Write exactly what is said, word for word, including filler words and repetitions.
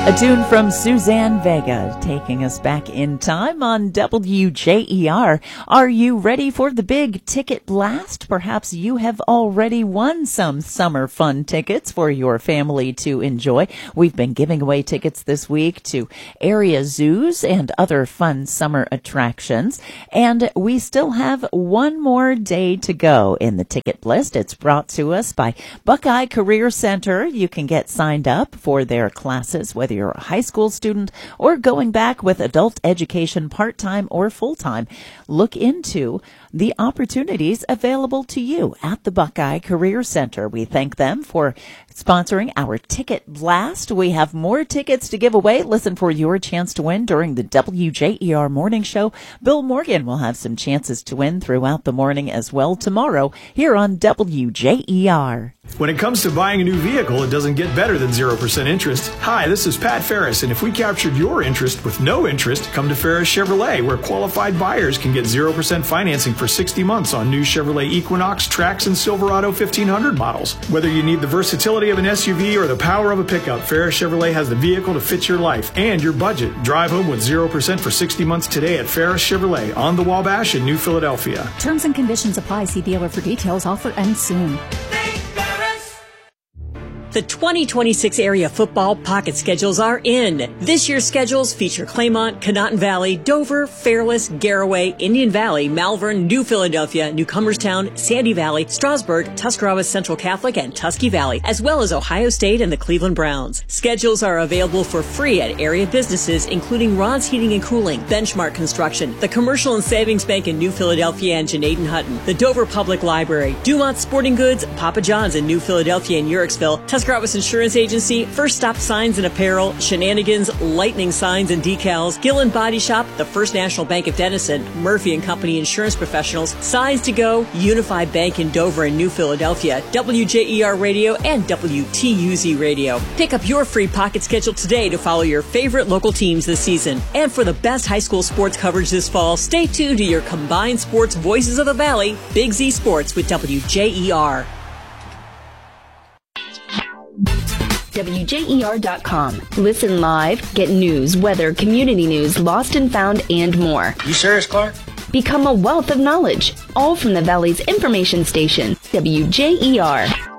A tune from Suzanne Vega taking us back in time on W J E R. Are you ready for the big ticket blast? Perhaps you have already won some summer fun tickets for your family to enjoy. We've been giving away tickets this week to area zoos and other fun summer attractions. And we still have one more day to go in the ticket list. It's brought to us by Buckeye Career Center. You can get signed up for their classes, whether you're a high school student or going back with adult education part-time or full-time. Look into the opportunities available to you at the Buckeye Career Center. We thank them for sponsoring our Ticket Blast. We have more tickets to give away. Listen for your chance to win during the W J E R Morning Show. Bill Morgan will have some chances to win throughout the morning as well tomorrow here on W J E R. When it comes to buying a new vehicle, it doesn't get better than zero percent interest. Hi, this is Pat Ferris, and if we captured your interest with no interest, come to Ferris Chevrolet, where qualified buyers can get zero percent financing for sixty months on new Chevrolet Equinox, Trax, and Silverado fifteen hundred models. Whether you need the versatility of an S U V or the power of a pickup, Ferris Chevrolet has the vehicle to fit your life and your budget. Drive home with zero percent for sixty months today at Ferris Chevrolet on the Wabash in New Philadelphia. Terms and conditions apply. See dealer for details. Offer ends soon. The twenty twenty-six area football pocket schedules are in. This year's schedules feature Claymont, Conotton Valley, Dover, Fairless, Garaway, Indian Valley, Malvern, New Philadelphia, Newcomerstown, Sandy Valley, Strasburg, Tuscarawas Central Catholic, and Tusky Valley, as well as Ohio State and the Cleveland Browns. Schedules are available for free at area businesses, including Ron's Heating and Cooling, Benchmark Construction, the Commercial and Savings Bank in New Philadelphia and Janaden Hutton, the Dover Public Library, Dumont Sporting Goods, Papa John's in New Philadelphia and Uricksville, Tuscarawas Insurance Agency, First Stop Signs and Apparel, Shenanigans, Lightning Signs and Decals, Gillen Body Shop, the First National Bank of Denison, Murphy and Company Insurance Professionals, Size to Go, Unified Bank in Dover and New Philadelphia, W J E R Radio, and W T U Z Radio. Pick up your free pocket schedule today to follow your favorite local teams this season. And for the best high school sports coverage this fall, stay tuned to your combined sports voices of the Valley, Big Z Sports with W J E R. W J E R dot com. Listen live, get news, weather, community news, lost and found, and more. You serious, Clark? Become a wealth of knowledge, all from the Valley's information station, W J E R.